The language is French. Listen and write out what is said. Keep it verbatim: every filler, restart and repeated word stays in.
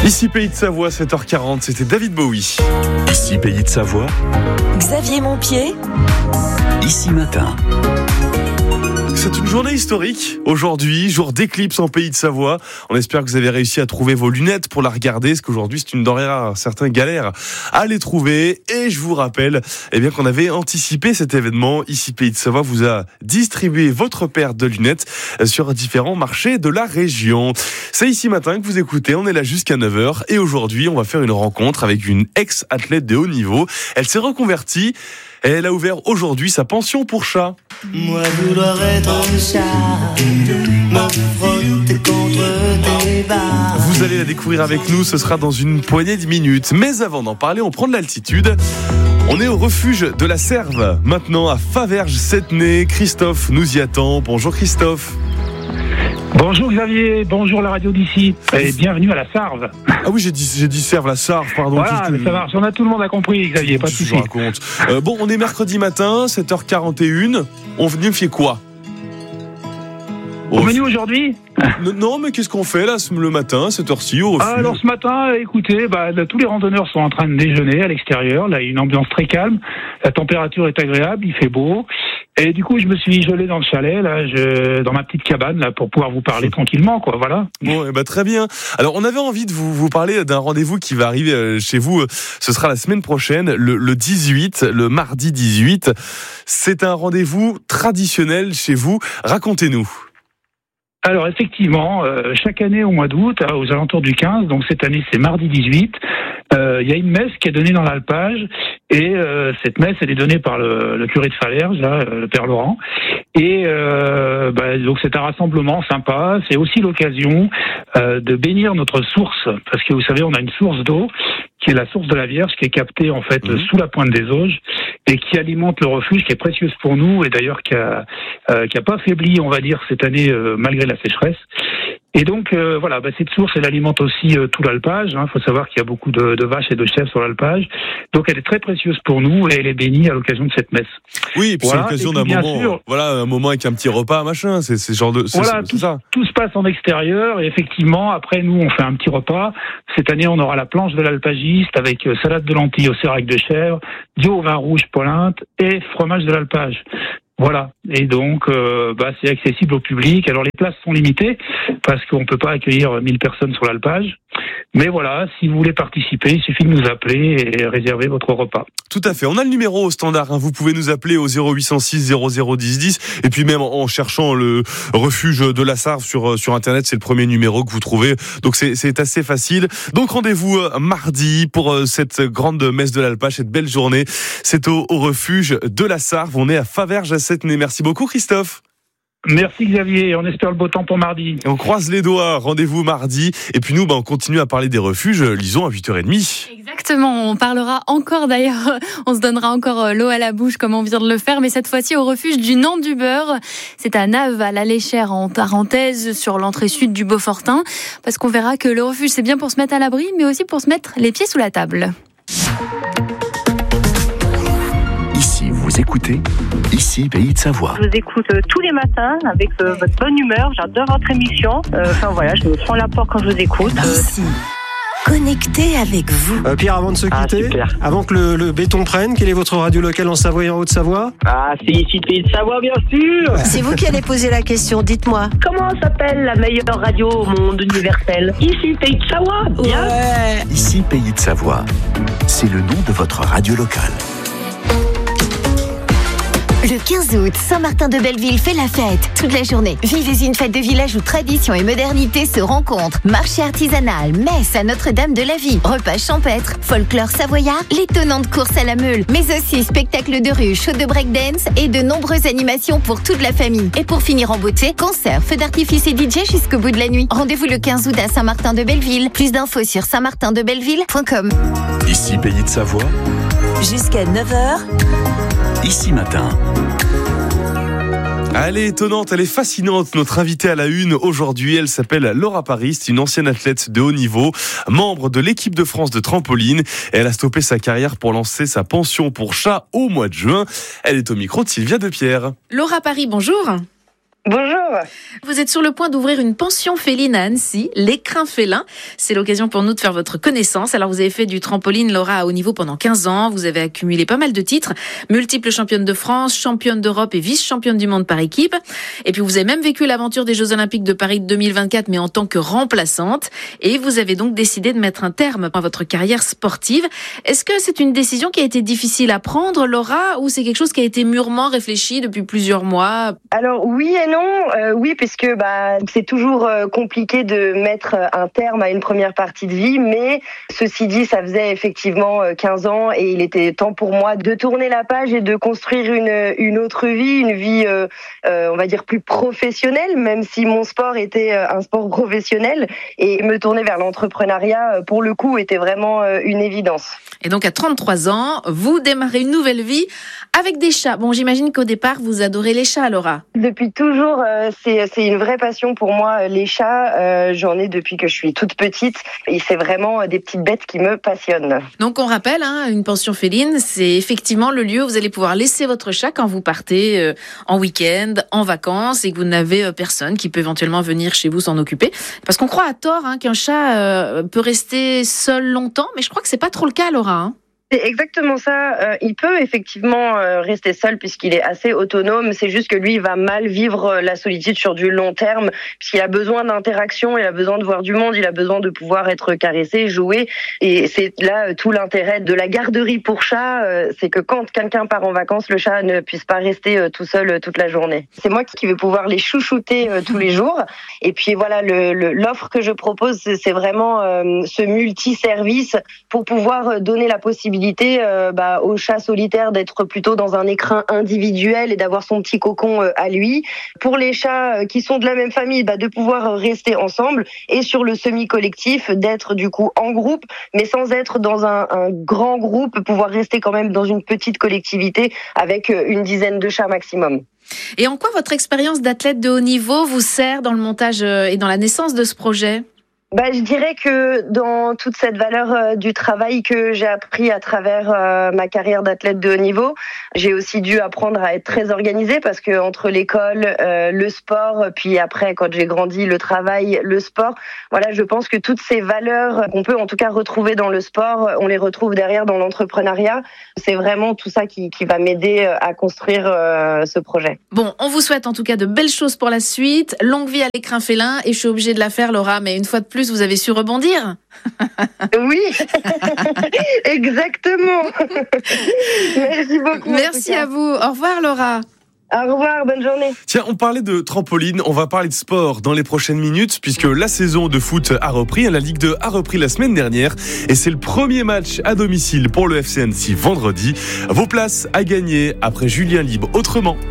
Ici Pays de Savoie, sept heures quarante, c'était David Bowie. Ici Pays de Savoie, Xavier Montpied. Ici Matin. C'est une journée historique aujourd'hui, jour d'éclipse en Pays de Savoie. On espère que vous avez réussi à trouver vos lunettes pour la regarder, parce qu'aujourd'hui c'est une denrée rare, certains galèrent à les trouver. Et je vous rappelle eh bien, qu'on avait anticipé cet événement. Ici Pays de Savoie vous a distribué votre paire de lunettes sur différents marchés de la région. C'est Ici Matin que vous écoutez, on est là jusqu'à neuf heures. Et aujourd'hui on va faire une rencontre avec une ex-athlète de haut niveau. Elle s'est reconvertie. Et elle a ouvert aujourd'hui sa pension pour chats. Moi vouloir être un chat, me frotter contre tes barres. Vous allez la découvrir avec nous, ce sera dans une poignée de minutes. Mais avant d'en parler, on prend de l'altitude. On est au refuge de la Serve, maintenant à Faverges-Settenay. Christophe nous y attend. Bonjour Christophe. Bonjour Xavier, bonjour la radio d'ici et bienvenue à la Sarve. Ah oui, j'ai dit, j'ai dit Serve, la Sarve, pardon. Voilà, mais ça marche, on a tout le monde a compris Xavier, pas de souci. Euh, bon, on est mercredi matin, sept heures quarante et une. On vient quoi? Au menu aujourd'hui? Non, mais qu'est-ce qu'on fait là le matin, cette heure-ci, au refuge? Ah, alors ce matin, écoutez, bah, là, tous les randonneurs sont en train de déjeuner à l'extérieur. Là, il y a une ambiance très calme. La température est agréable, il fait beau. Et du coup, je me suis isolé dans le chalet, là, je, dans ma petite cabane, là, pour pouvoir vous parler tranquillement, quoi. Voilà. Bon, et bah très bien. Alors, on avait envie de vous, vous parler d'un rendez-vous qui va arriver chez vous. Ce sera la semaine prochaine, le, le dix-huit, le mardi dix-huit. C'est un rendez-vous traditionnel chez vous. Racontez-nous. Alors effectivement, euh, chaque année au mois d'août, hein, aux alentours du quinze, donc cette année c'est mardi dix-huit, euh, il y a une messe qui est donnée dans l'alpage, et euh, cette messe elle est donnée par le, le curé de Faverges, là, le père Laurent, et euh, bah, donc c'est un rassemblement sympa, c'est aussi l'occasion euh, de bénir notre source, parce que vous savez on a une source d'eau, qui est la source de la Vierge, qui est captée en fait mmh. sous la pointe des Auges, et qui alimente le refuge, qui est précieuse pour nous, et d'ailleurs qui a, euh, qui a pas faibli, on va dire, cette année, euh, malgré la sécheresse. Et donc, euh, voilà, bah, cette source, elle alimente aussi euh, tout l'alpage. Il hein. faut savoir qu'il y a beaucoup de, de vaches et de chèvres sur l'alpage. Donc, elle est très précieuse pour nous, et elle est bénie à l'occasion de cette messe. Oui, et puis voilà. c'est l'occasion d'un moment, sûr, voilà, un moment avec un petit repas, machin, c'est, c'est genre de... C'est, voilà, c'est, tout, c'est ça. Tout se passe en extérieur, et effectivement, après, nous, on fait un petit repas. Cette année, on aura la planche de l'alpagiste, avec euh, salade de lentilles au sérac de chèvre, dio au vin rouge Polinte, et fromage de l'alpage. Voilà, et donc euh, bah, c'est accessible au public. Alors les places sont limitées parce qu'on ne peut pas accueillir mille personnes sur l'alpage. Mais voilà, si vous voulez participer, il suffit de nous appeler et réserver votre repas. Tout à fait, on a le numéro au standard, hein. Vous pouvez nous appeler au zéro huit cent six zéro zéro dix dix, et puis même en cherchant le refuge de la Sarve sur, sur internet, c'est le premier numéro que vous trouvez, donc c'est, c'est assez facile. Donc rendez-vous mardi pour cette grande messe de l'alpage, cette belle journée, c'est au, au refuge de la Sarve, on est à Faverges-Settenay. Merci beaucoup Christophe. Merci Xavier, on espère le beau temps pour mardi. Et on croise les doigts, rendez-vous mardi. Et puis nous, bah, on continue à parler des refuges, lisons à huit heures trente. Exactement, on parlera encore d'ailleurs, on se donnera encore l'eau à la bouche comme on vient de le faire, mais cette fois-ci au refuge du Nant du Beurre. C'est à Naves, à la Léchère, en Tarentaise, sur l'entrée sud du Beaufortin. Parce qu'on verra que le refuge, c'est bien pour se mettre à l'abri, mais aussi pour se mettre les pieds sous la table. Ici, vous écoutez Ici, Pays de Savoie. Je vous écoute euh, tous les matins avec euh, votre bonne humeur. J'adore votre émission. Enfin euh, voilà, je me prends l'apport quand je vous écoute. Euh... Ici, connecté avec vous. Euh, Pierre, avant de se quitter, ah, avant que le, le béton prenne, quelle est votre radio locale en Savoie et en Haute-Savoie? Ah, c'est ici Pays de Savoie, bien sûr. C'est vous qui allez poser la question, dites-moi. Comment s'appelle la meilleure radio au monde universel? Ici Pays de Savoie, bien. Ouais. Ici, Pays de Savoie. C'est le nom de votre radio locale. Le quinze août, Saint-Martin-de-Belleville fait la fête toute la journée. Vivez une fête de village où tradition et modernité se rencontrent. Marché artisanal, messe à Notre-Dame de la Vie, repas champêtre, folklore savoyard, l'étonnante course à la meule, mais aussi spectacle de rue, show de breakdance et de nombreuses animations pour toute la famille. Et pour finir en beauté, concert, feux d'artifice et D J jusqu'au bout de la nuit. Rendez-vous le quinze août à Saint-Martin-de-Belleville. Plus d'infos sur saint martin de belleville point com. Ici, Pays de Savoie. Jusqu'à neuf heures. Ici Matin. Elle est étonnante, elle est fascinante, notre invitée à la une aujourd'hui. Elle s'appelle Laura Paris, c'est une ancienne athlète de haut niveau, membre de l'équipe de France de trampoline. Et elle a stoppé sa carrière pour lancer sa pension pour chat au mois de juin. Elle est au micro de Sylvia Depierre. Laura Paris, bonjour. Bonjour. Vous êtes sur le point d'ouvrir une pension féline à Annecy, l'Écrin Félin. C'est l'occasion pour nous de faire votre connaissance. Alors vous avez fait du trampoline, Laura, à haut niveau pendant quinze ans. Vous avez accumulé pas mal de titres. Multiple championne de France, championne d'Europe et vice-championne du monde par équipe. Et puis vous avez même vécu l'aventure des Jeux Olympiques de Paris deux mille vingt-quatre, mais en tant que remplaçante. Et vous avez donc décidé de mettre un terme à votre carrière sportive. Est-ce que c'est une décision qui a été difficile à prendre, Laura, ou c'est quelque chose qui a été mûrement réfléchi depuis plusieurs mois? Alors oui et non, euh, oui, puisque bah, c'est toujours euh, compliqué de mettre un terme à une première partie de vie, mais ceci dit, ça faisait effectivement quinze ans et il était temps pour moi de tourner la page et de construire une, une autre vie, une vie, euh, euh, on va dire, plus professionnelle, même si mon sport était un sport professionnel, et me tourner vers l'entrepreneuriat, pour le coup, était vraiment une évidence. Et donc à trente-trois ans, vous démarrez une nouvelle vie avec des chats. Bon, j'imagine qu'au départ, vous adorez les chats, Laura. Depuis toujours, euh, c'est, c'est une vraie passion pour moi, les chats. Euh, j'en ai depuis que je suis toute petite et c'est vraiment des petites bêtes qui me passionnent. Donc on rappelle, hein, une pension féline, c'est effectivement le lieu où vous allez pouvoir laisser votre chat quand vous partez euh, en week-end, en vacances, et que vous n'avez euh, personne qui peut éventuellement venir chez vous s'en occuper. Parce qu'on croit à tort hein, qu'un chat euh, peut rester seul longtemps, mais je crois que c'est pas trop le cas, Laura. Hein. C'est exactement ça. Euh, il peut effectivement euh, rester seul puisqu'il est assez autonome. C'est juste que lui, il va mal vivre la solitude sur du long terme puisqu'il a besoin d'interaction, il a besoin de voir du monde, il a besoin de pouvoir être caressé, jouer. Et c'est là tout l'intérêt de la garderie pour chat, euh, c'est que quand quelqu'un part en vacances, le chat ne puisse pas rester euh, tout seul euh, toute la journée. C'est moi qui vais pouvoir les chouchouter euh, tous les jours. Et puis voilà, le, le, l'offre que je propose, c'est, c'est vraiment euh, ce multi-service pour pouvoir donner la possibilité Euh, bah, au chat solitaire d'être plutôt dans un écrin individuel et d'avoir son petit cocon euh, à lui. Pour les chats euh, qui sont de la même famille, bah, de pouvoir rester ensemble, et sur le semi-collectif, d'être du coup en groupe, mais sans être dans un, un grand groupe, pouvoir rester quand même dans une petite collectivité avec euh, une dizaine de chats maximum. Et en quoi votre expérience d'athlète de haut niveau vous sert dans le montage euh, et dans la naissance de ce projet ? Bah, je dirais que dans toute cette valeur euh, du travail que j'ai appris à travers euh, ma carrière d'athlète de haut niveau, j'ai aussi dû apprendre à être très organisée parce que entre l'école, euh, le sport, puis après quand j'ai grandi, le travail, le sport, voilà, je pense que toutes ces valeurs qu'on peut en tout cas retrouver dans le sport, on les retrouve derrière dans l'entrepreneuriat. C'est vraiment tout ça qui, qui va m'aider à construire euh, ce projet. Bon, on vous souhaite en tout cas de belles choses pour la suite. Longue vie à l'Écrin Félin, et je suis obligée de la faire, Laura, mais une fois de plus, vous avez su rebondir. Oui, exactement. Merci beaucoup. Merci à vous. Au revoir, Laura. Au revoir, bonne journée. Tiens, on parlait de trampoline, on va parler de sport dans les prochaines minutes puisque la saison de foot a repris, la Ligue deux a repris la semaine dernière et c'est le premier match à domicile pour le F C Annecy vendredi. Vos places à gagner après Julien Libre autrement.